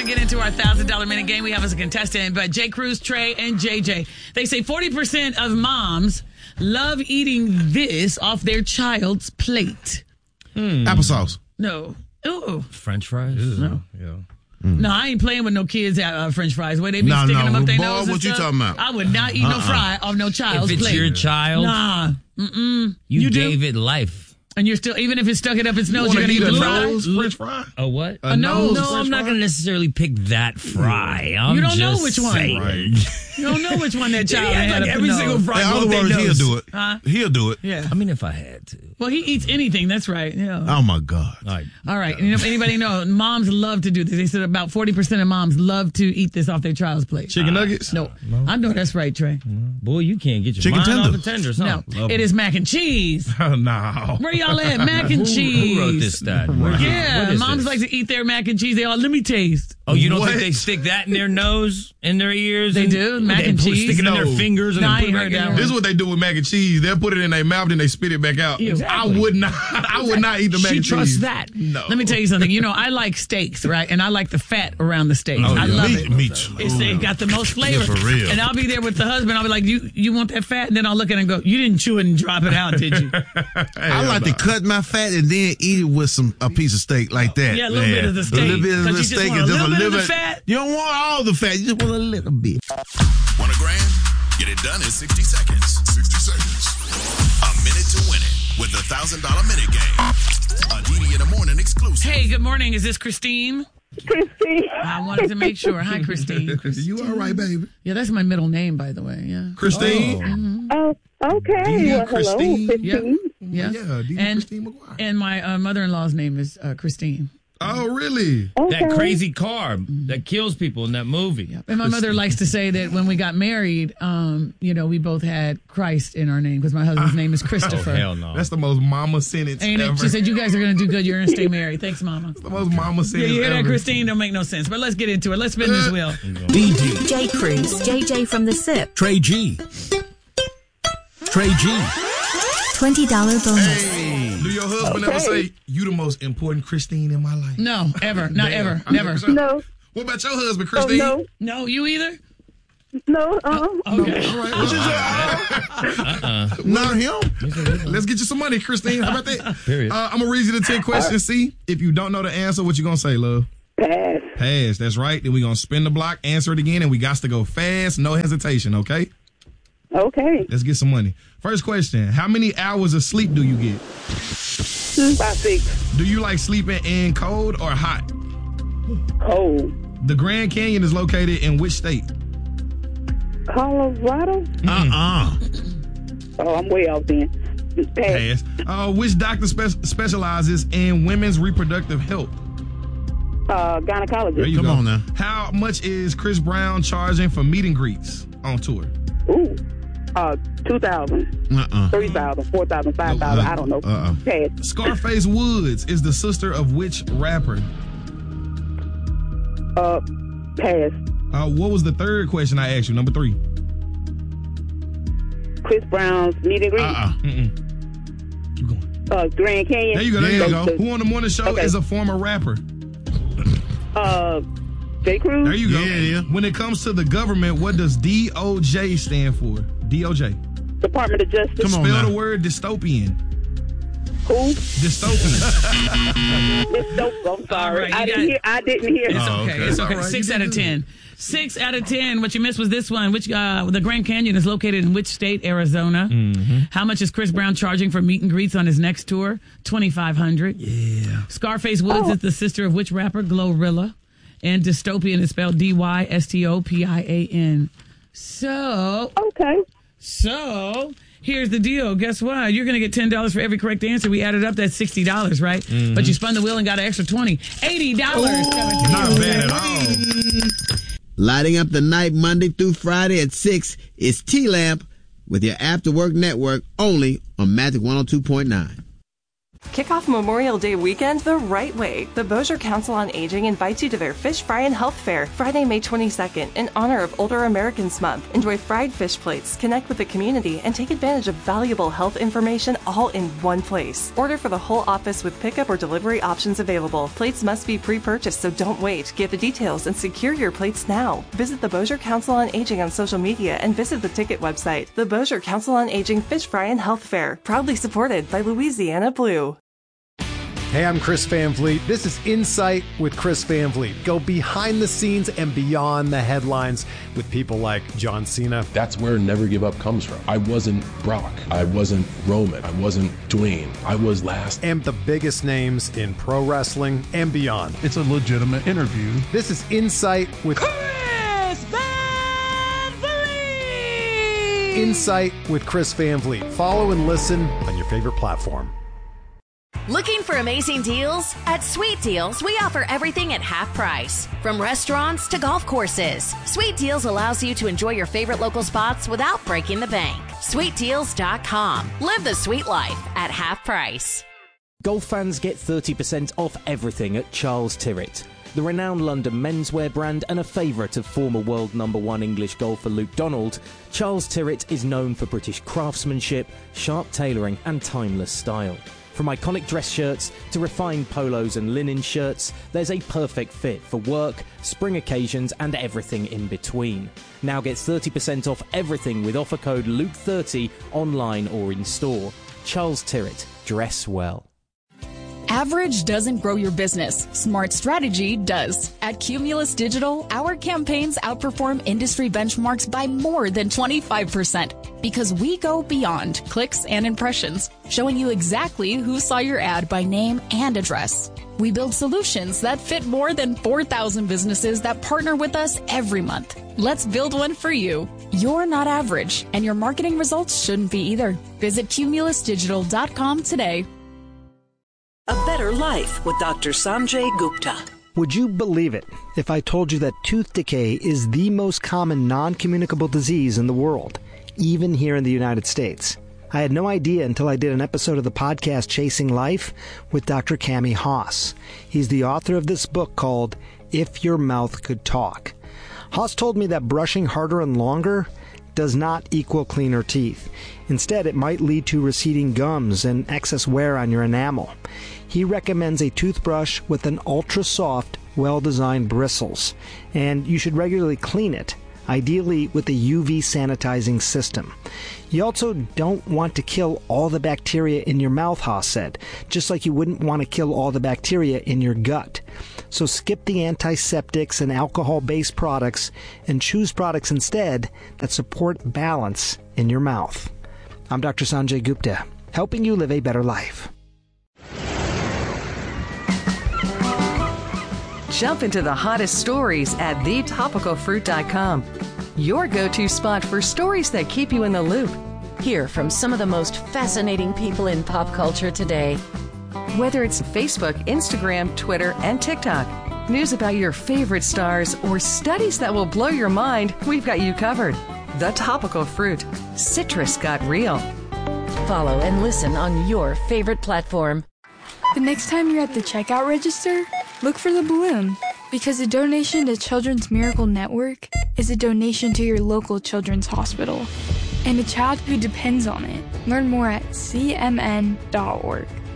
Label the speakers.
Speaker 1: get into our $1,000 minute game. We have as a contestant, but J. Cruz, Trey, and JJ. They say 40% of moms love eating this off their child's plate.
Speaker 2: Applesauce.
Speaker 1: No. Ooh.
Speaker 3: French fries?
Speaker 1: No.
Speaker 2: Yeah.
Speaker 1: No, I ain't playing with no kids at French fries. Where they be sticking them up their nose and
Speaker 2: what you
Speaker 1: stuff.
Speaker 2: talking about?
Speaker 1: I would not eat no fry off no child's
Speaker 3: If it's
Speaker 1: plate.
Speaker 3: your child,
Speaker 1: Nah.
Speaker 3: you gave it life.
Speaker 1: And you're still, even if it stuck it up its nose, you're going to eat
Speaker 2: a
Speaker 1: blue
Speaker 2: nose
Speaker 1: eye?
Speaker 2: French fry?
Speaker 3: A what?
Speaker 2: A nose
Speaker 3: No,
Speaker 2: French
Speaker 3: I'm not
Speaker 2: fry?
Speaker 3: going to necessarily pick that fry. I'm
Speaker 1: You don't know
Speaker 3: just
Speaker 1: which one.
Speaker 3: saying.
Speaker 2: Right.
Speaker 1: You don't know which one that child
Speaker 3: Yeah,
Speaker 1: had
Speaker 3: like
Speaker 1: up
Speaker 3: every
Speaker 1: the
Speaker 3: single
Speaker 1: nose.
Speaker 3: fry.
Speaker 2: In
Speaker 3: go
Speaker 2: other
Speaker 3: up their
Speaker 2: words, he'll
Speaker 3: nose.
Speaker 2: do it.
Speaker 1: Huh?
Speaker 2: He'll do it.
Speaker 1: Yeah.
Speaker 3: I mean, if I had to.
Speaker 1: Well, he eats anything. That's right. Yeah.
Speaker 2: Oh, my God.
Speaker 3: All right.
Speaker 1: All right. You know, anybody know? Moms love to do this. They said about 40% of moms love to eat this off their child's plate.
Speaker 2: Chicken nuggets?
Speaker 1: No. I know that's right, Trey.
Speaker 3: Boy, you can't get your
Speaker 2: Chicken
Speaker 3: mind off
Speaker 2: tenders.
Speaker 3: the tenders,
Speaker 1: No.
Speaker 3: huh?
Speaker 1: It is mac and cheese.
Speaker 2: No.
Speaker 1: Where y'all at? Mac and cheese.
Speaker 3: Who wrote this stat?
Speaker 1: Yeah.
Speaker 3: What is
Speaker 1: Moms
Speaker 3: this?
Speaker 1: like to eat their mac and cheese. They all, let me taste.
Speaker 3: Oh, you don't
Speaker 2: What?
Speaker 3: think they stick that in their nose, in their ears?
Speaker 1: They do? Mac and cheese?
Speaker 3: Stick it in their
Speaker 2: No.
Speaker 3: fingers and
Speaker 1: No, I
Speaker 3: then put
Speaker 1: ain't
Speaker 3: it
Speaker 1: heard
Speaker 3: back
Speaker 1: that
Speaker 3: in
Speaker 1: one.
Speaker 2: This is what they do with mac and cheese. They'll put it in their mouth and they spit it back out.
Speaker 1: Exactly.
Speaker 2: I would not eat the mac
Speaker 3: She
Speaker 2: and
Speaker 3: trusts
Speaker 2: cheese.
Speaker 3: that.
Speaker 2: No.
Speaker 1: Let me tell you something. You know, I like steaks, right? And I like the fat around the steaks.
Speaker 2: Oh,
Speaker 1: I
Speaker 2: yeah.
Speaker 1: love
Speaker 2: me,
Speaker 1: it.
Speaker 2: Me too.
Speaker 1: It got the most flavor.
Speaker 2: Yeah, for real.
Speaker 1: And I'll be there with the husband. I'll be like, you want that fat? And then I'll look at it and go, you didn't chew it and drop it out, did you?
Speaker 4: I like to cut my fat and then eat it with a piece of steak like that.
Speaker 1: Yeah, a little bit of the steak.
Speaker 4: A little bit of
Speaker 1: 'Cause
Speaker 4: the
Speaker 1: you just
Speaker 4: steak
Speaker 1: want
Speaker 4: and
Speaker 1: a
Speaker 4: just a
Speaker 1: little bit
Speaker 4: little
Speaker 1: of the fat.
Speaker 4: You don't want all the fat. You just want a little bit.
Speaker 5: Want a grand? Get it done in 60 seconds. 60 seconds. A minute to win it with the $1,000 minute game. A DD in the morning exclusive.
Speaker 1: Hey, good morning. Is this Christine?
Speaker 6: Christine.
Speaker 1: I wanted to make sure. Hi, Christine.
Speaker 2: You all right, baby?
Speaker 1: Yeah, that's my middle name, by the way. Yeah.
Speaker 2: Christine?
Speaker 6: Oh, okay.
Speaker 2: Dee
Speaker 6: Well, hello,
Speaker 2: Christine.
Speaker 6: Christine.
Speaker 1: Yeah.
Speaker 2: Yeah, Dee
Speaker 1: And-
Speaker 2: Christine McGuire.
Speaker 1: And my mother-in-law's name is Christine.
Speaker 2: Oh, really?
Speaker 6: Okay.
Speaker 3: That crazy car that kills people in that movie.
Speaker 1: And my mother likes to say that when we got married, we both had Christ in our name because my husband's name is
Speaker 3: Oh,
Speaker 1: Christopher.
Speaker 3: hell no.
Speaker 2: That's the most mama sentence
Speaker 1: Ain't
Speaker 2: ever.
Speaker 1: it? She said, you guys are going to do good. You're going to stay married. Thanks, Mama.
Speaker 2: the most mama
Speaker 1: Yeah,
Speaker 2: sentence
Speaker 1: you hear that,
Speaker 2: ever.
Speaker 1: Christine? Don't make no sense. But let's get into it. Let's spin this wheel.
Speaker 7: DD,
Speaker 8: J. Cruz, JJ from the SIP.
Speaker 7: Trey G. Trey G.
Speaker 8: $20 bonus.
Speaker 2: Do your husband ever say, you the most important Christine in my life?
Speaker 1: No, ever. Not
Speaker 2: Damn.
Speaker 1: ever. Never.
Speaker 6: No.
Speaker 2: What about your husband,
Speaker 6: Oh,
Speaker 2: Christine?
Speaker 6: no.
Speaker 1: No, you either?
Speaker 6: No.
Speaker 1: Okay.
Speaker 2: All right. What you say?
Speaker 4: Not him.
Speaker 2: Let's get you some money, Christine. How about that?
Speaker 3: Period.
Speaker 2: I'm going to read you the 10 questions. See, if you don't know the answer, what you going to say, love?
Speaker 6: Pass.
Speaker 2: Pass. That's right. Then we're going to spin the block, answer it again, and we got to go fast, no hesitation, okay?
Speaker 6: Okay.
Speaker 2: Let's get some money. First question. How many hours of sleep do you get?
Speaker 6: About 6.
Speaker 2: Do you like sleeping in cold or hot?
Speaker 6: Cold.
Speaker 2: The Grand Canyon is located in which state?
Speaker 6: Colorado? Oh, I'm way off then. Pass.
Speaker 2: Pass. Which doctor specializes in women's reproductive health?
Speaker 6: Gynecologist.
Speaker 2: There you
Speaker 4: Come
Speaker 2: go.
Speaker 4: on now.
Speaker 2: How much is Chris Brown charging for meet and greets on tour?
Speaker 6: Ooh. 2,000. 3,000. 4,000. 5,000. I don't know. Pass.
Speaker 2: Scarface Woods is the sister of which rapper?
Speaker 6: Pass.
Speaker 2: What was the third question I asked you? Number 3.
Speaker 6: Chris Brown's meet and greet.
Speaker 2: Keep going.
Speaker 6: Grand Canyon.
Speaker 2: There you go. There you go. Who on the morning show
Speaker 6: Okay.
Speaker 2: is a former rapper?
Speaker 6: J. Cruz.
Speaker 2: There you go.
Speaker 4: Yeah.
Speaker 2: When it comes to the government, what does DOJ stand for? DOJ.
Speaker 6: Department of Justice.
Speaker 4: Come on
Speaker 2: Spell
Speaker 4: now.
Speaker 2: the word dystopian.
Speaker 6: Who?
Speaker 2: Dystopian.
Speaker 6: I'm sorry.
Speaker 1: All right,
Speaker 6: I didn't hear.
Speaker 1: It's
Speaker 2: Oh,
Speaker 1: okay.
Speaker 2: okay.
Speaker 1: It's okay.
Speaker 2: All right,
Speaker 1: 6
Speaker 2: you
Speaker 1: out of
Speaker 2: did
Speaker 1: 10. 6 out of 10. What you missed was this one. Which the Grand Canyon is located in which state? Arizona. How much is Chris Brown charging for meet and greets on his next tour? $2,500. Yeah. Scarface Woods is the sister of which rapper? Glorilla. And dystopian is spelled DYSTOPIAN. So here's the deal. Guess what? You're going to get $10 for every correct answer. We added up. That's $60, right? But you spun the wheel and got an extra $20. $80.
Speaker 2: Not bad at all.
Speaker 9: Lighting up the night Monday through Friday at 6 is T-Lamp with your After Work Network only on Magic 102.9.
Speaker 10: Kick off Memorial Day weekend the right way. The Bossier Council on Aging invites you to their Fish Fry and Health Fair, Friday, May 22nd, in honor of Older Americans Month. Enjoy fried fish plates, connect with the community, and take advantage of valuable health information all in one place. Order for the whole office with pickup or delivery options available. Plates must be pre-purchased, so don't wait. Get the details and secure your plates now. Visit the Bossier Council on Aging on social media and visit the ticket website. The Bossier Council on Aging Fish Fry and Health Fair, proudly supported by Louisiana Blue.
Speaker 11: Hey, I'm Chris Van Vliet. This is Insight with Chris Van Vliet. Go behind the scenes and beyond the headlines with people like John Cena.
Speaker 12: That's where Never Give Up comes from. I wasn't Brock. I wasn't Roman. I wasn't Dwayne. I was last.
Speaker 11: And the biggest names in pro wrestling and beyond.
Speaker 13: It's a legitimate interview.
Speaker 11: This is Insight with
Speaker 1: Chris Van Vliet.
Speaker 11: Insight with Chris Van Vliet. Follow and listen on your favorite platform.
Speaker 14: Looking for amazing deals? At Sweet Deals, we offer everything at half price. From restaurants to golf courses, Sweet Deals allows you to enjoy your favorite local spots without breaking the bank. SweetDeals.com. Live the sweet life at half price.
Speaker 7: Golf fans get 30% off everything at Charles Tyrrett. The renowned London menswear brand and a favourite of former world #1 English golfer Luke Donald, Charles Tyrrett is known for British craftsmanship, sharp tailoring and timeless style. From iconic dress shirts to refined polos and linen shirts, there's a perfect fit for work, spring occasions, and everything in between. Now get 30% off everything with offer code Luke30 online or in store. Charles Tyrrett. Dress well.
Speaker 15: Average doesn't grow your business. Smart strategy does. At Cumulus Digital, our campaigns outperform industry benchmarks by more than 25% because we go beyond clicks and impressions, showing you exactly who saw your ad by name and address. We build solutions that fit more than 4,000 businesses that partner with us every month. Let's build one for you. You're not average, and your marketing results shouldn't be either. Visit cumulusdigital.com today.
Speaker 16: A Better Life with Dr. Sanjay Gupta.
Speaker 17: Would you believe it if I told you that tooth decay is the most common non-communicable disease in the world, even here in the United States? I had no idea until I did an episode of the podcast Chasing Life with Dr. Cami Haas. He's the author of this book called If Your Mouth Could Talk. Haas told me that brushing harder and longer does not equal cleaner teeth. Instead, it might lead to receding gums and excess wear on your enamel. He recommends a toothbrush with an ultra-soft, well-designed bristles, and you should regularly clean it, ideally with a UV sanitizing system. You also don't want to kill all the bacteria in your mouth, Haas said, just like you wouldn't want to kill all the bacteria in your gut. So skip the antiseptics and alcohol-based products and choose products instead that support balance in your mouth. I'm Dr. Sanjay Gupta, helping you live a better life.
Speaker 18: Jump into the hottest stories at thetopicalfruit.com. Your go-to spot for stories that keep you in the loop.
Speaker 19: Hear from some of the most fascinating people in pop culture today.
Speaker 18: Whether it's Facebook, Instagram, Twitter, and TikTok, news about your favorite stars, or studies that will blow your mind, we've got you covered. The Topical Fruit. Citrus got real.
Speaker 19: Follow and listen on your favorite platform.
Speaker 20: The next time you're at the checkout register, look for the balloon, because a donation to Children's Miracle Network is a donation to your local children's hospital and a child who depends on it. Learn more at cmn.org.